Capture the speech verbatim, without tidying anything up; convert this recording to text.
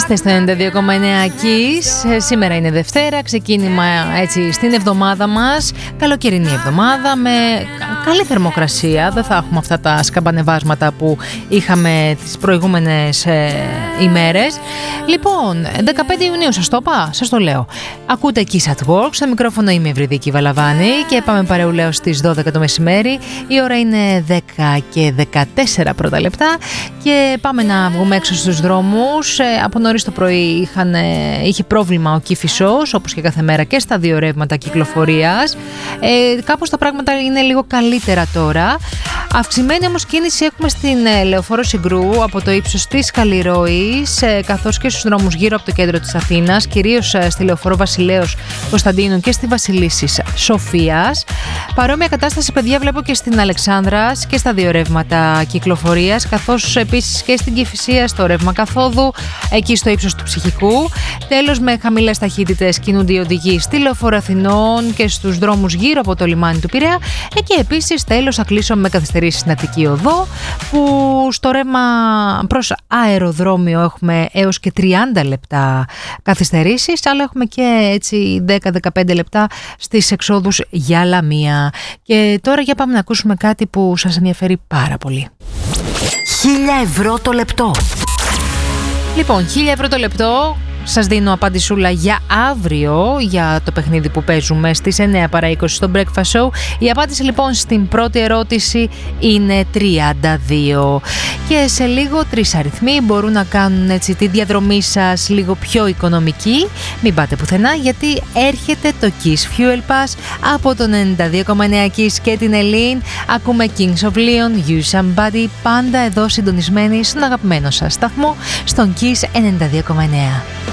Είστε στο ενενήντα δύο κόμμα εννέα Kiss. Σήμερα είναι Δευτέρα, ξεκίνημα έτσι στην εβδομάδα μας. Καλοκαιρινή εβδομάδα με καλή θερμοκρασία. Δεν θα έχουμε αυτά τα σκαμπανεβάσματα που είχαμε τις προηγούμενες ε, ημέρες. Λοιπόν, δεκαπέντε Ιουνίου σας το είπα, σας το λέω. Ακούτε Kiss at Work, στο μικρόφωνο είμαι η Ευρυδίκη Βαλαβάνη και πάμε παρεουλέως στις δώδεκα το μεσημέρι. Η ώρα είναι δέκα και δεκατέσσερα πρώτα λεπτά και πάμε να βγούμε έξω στους δρόμους. Ε, από νωρίς το πρωί είχαν, είχε πρόβλημα ο Κηφισός, όπως και κάθε μέρα και στα δύο ρεύματα κυκλοφορίας. Ε, κάπως τα πράγματα είναι λίγο καλύτερα τώρα. Αυξημένη όμως κίνηση έχουμε στην ε, Λεωφόρο Συγκρού από το ύψος της Καλλιρόης, ε, καθώς και στους δρόμους γύρω από το κέντρο της Αθήνας, κυρίως ε, στη Λεωφόρο Βασιλέως Κωνσταντίνου και στη Βασιλίσσης Σοφίας. Παρόμοια κατάσταση, παιδιά, βλέπω και στην Αλεξάνδρας και στα δύο ρεύματα κυκλοφορίας, καθώς επίσης και στην Κηφισία στο ρεύμα καθόδου, εκεί στο ύψος του Ψυχικού. Τέλος, με χαμηλές ταχύτητες κινούνται οι οδηγοί στη Λεωφόρο Αθηνών και στους δρόμους γύρω από το λιμάνι του Πειραιά. Εκεί επίσης, τέλος, θα κλείσω με καθυστερήσεις στην Αττική Οδό, που στο ρεύμα προς αεροδρόμιο έχουμε έως και τριάντα λεπτά καθυστερήσεις, αλλά έχουμε και έτσι δέκα με δεκαπέντε λεπτά στις εξόδους για Λαμία. Και τώρα για πάμε να ακούσουμε κάτι που σας ενδιαφέρει πάρα πολύ. Χίλια ευρώ το λεπτό. Λοιπόν, χίλια ευρώ το λεπτό. Σας δίνω απαντησούλα για αύριο, για το παιχνίδι που παίζουμε στις εννέα παρά είκοσι στο Breakfast Show. Η απάντηση λοιπόν στην πρώτη ερώτηση είναι τριάντα δύο. Και σε λίγο τρεις αριθμοί μπορούν να κάνουν έτσι τη διαδρομή σας λίγο πιο οικονομική. Μην πάτε πουθενά, γιατί έρχεται το Kiss Fuel Pass από τον ενενήντα δύο κόμμα εννέα Kiss και την Ελλήν. Ακούμε Kings of Leon, You Somebody, πάντα εδώ συντονισμένοι στον αγαπημένο σας σταθμό, στον Kiss ενενήντα δύο κόμμα εννέα.